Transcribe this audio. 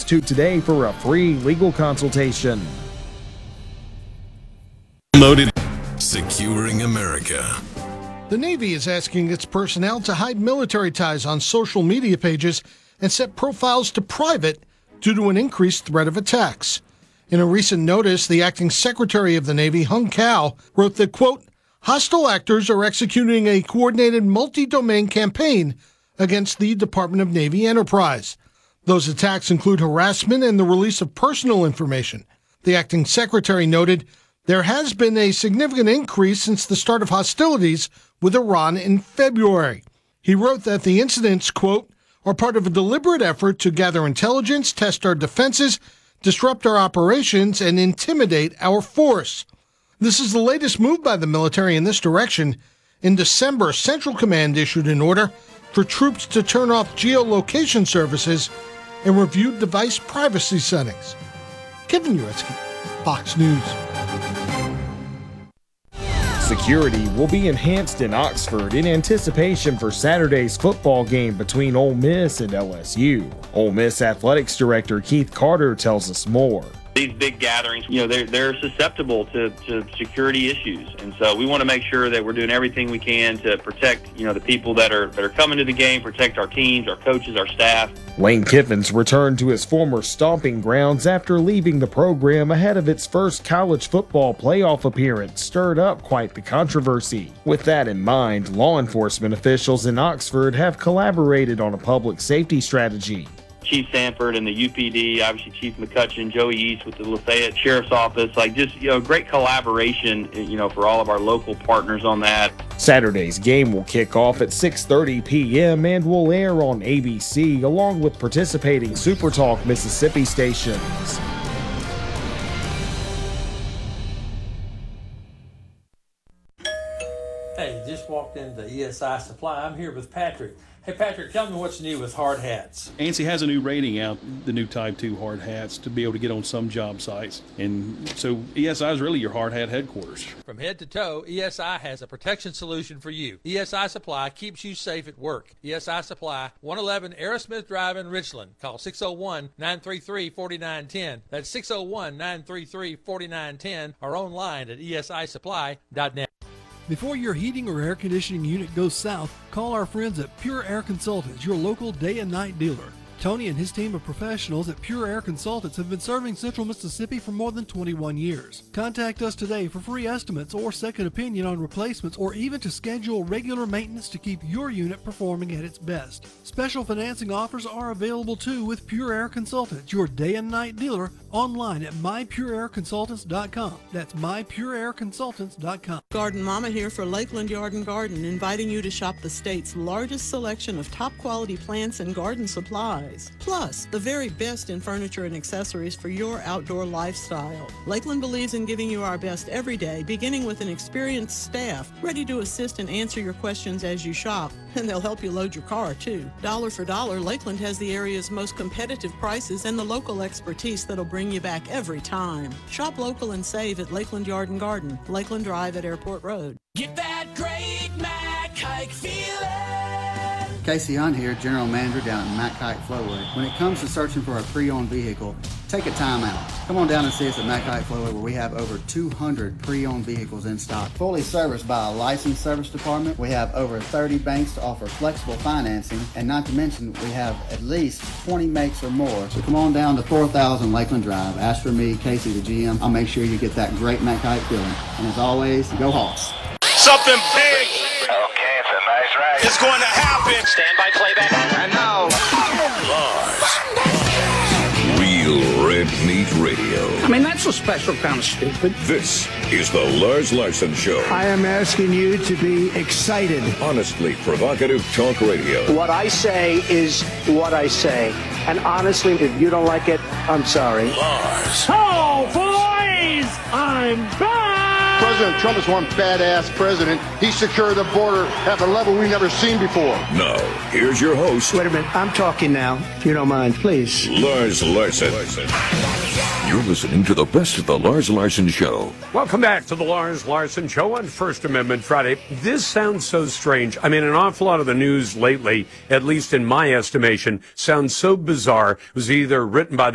Institute today for a free legal consultation. Loaded. Securing America. The Navy is asking its personnel to hide military ties on social media pages and set profiles to private due to an increased threat of attacks. In a recent notice, the acting secretary of the Navy, Hung Cao, wrote that, quote, hostile actors are executing a coordinated multi-domain campaign against the Department of Navy enterprise. Those attacks include harassment and the release of personal information. The acting secretary noted there has been a significant increase since the start of hostilities with Iran in February. He wrote that the incidents, quote, are part of a deliberate effort to gather intelligence, test our defenses, disrupt our operations, and intimidate our force. This is the latest move by the military in this direction. In December, Central Command issued an order for troops to turn off geolocation services and review device privacy settings. Kevin Uretsky, Fox News. Security will be enhanced in Oxford in anticipation for Saturday's football game between Ole Miss and LSU. Ole Miss Athletics Director Keith Carter tells us more. These big gatherings, they're susceptible to security issues. And so we want to make sure that we're doing everything we can to protect, the people that are coming to the game, protect our teams, our coaches, our staff. Lane Kiffin's returned to his former stomping grounds after leaving the program ahead of its first college football playoff appearance stirred up quite the controversy. With that in mind, law enforcement officials in Oxford have collaborated on a public safety strategy. Chief Sanford and the UPD, obviously Chief McCutcheon, Joey East with the Lafayette Sheriff's Office, great collaboration, for all of our local partners on that. Saturday's game will kick off at 6:30 p.m. and will air on ABC along with participating SuperTalk Mississippi stations. Hey, just walked into ESI Supply. I'm here with Patrick. Hey, Patrick, tell me what's new with hard hats. ANSI has a new rating out, the new Type 2 hard hats, to be able to get on some job sites. And so ESI is really your hard hat headquarters. From head to toe, ESI has a protection solution for you. ESI Supply keeps you safe at work. ESI Supply, 111 Aerosmith Drive in Richland. Call 601-933-4910. That's 601-933-4910 or online at esisupply.net. Before your heating or air conditioning unit goes south, call our friends at Pure Air Consultants, your local day and night dealer. Tony and his team of professionals at Pure Air Consultants have been serving Central Mississippi for more than 21 years. Contact us today for free estimates or second opinion on replacements, or even to schedule regular maintenance to keep your unit performing at its best. Special financing offers are available too with Pure Air Consultants, your day and night dealer, online at mypureairconsultants.com. That's mypureairconsultants.com. Garden Mama here for Lakeland Yard and Garden, inviting you to shop the state's largest selection of top quality plants and garden supplies. Plus, the very best in furniture and accessories for your outdoor lifestyle. Lakeland believes in giving you our best every day, beginning with an experienced staff ready to assist and answer your questions as you shop. And they'll help you load your car, too. Dollar for dollar, Lakeland has the area's most competitive prices and the local expertise that'll bring you back every time. Shop local and save at Lakeland Yard and Garden, Lakeland Drive at Airport Road. Get that great Mac Hike feeling. Casey Hunt here, General Manager down at Mac Hike Flowway. When it comes to searching for a pre-owned vehicle, take a time out. Come on down and see us at Mac Hike Flowway, where we have over 200 pre-owned vehicles in stock. Fully serviced by a licensed service department. We have over 30 banks to offer flexible financing, and not to mention we have at least 20 makes or more. So come on down to 4000 Lakeland Drive. Ask for me, Casey, the GM. I'll make sure you get that great Mac Hike feeling. And as always, go Hawks. Something big. Okay, it's a nice ride. It's going to happen. Stand by playback. I know. Real Red Meat Radio. I mean, that's a special kind of stupid. This is the Lars Larson Show. I am asking you to be excited. Honestly provocative talk radio. What I say is what I say. And honestly, if you don't like it, I'm sorry. Lars. Oh, boys! I'm back! President Trump is one badass president. He secured the border at a level we've never seen before. Now, here's your host. Wait a minute, I'm talking now. If you don't mind, please. Lars Larson. You're listening to the best of the Lars Larson Show. Welcome back to the Lars Larson Show on First Amendment Friday. This sounds so strange. I mean, an awful lot of the news lately, at least in my estimation, sounds so bizarre. It was either written by the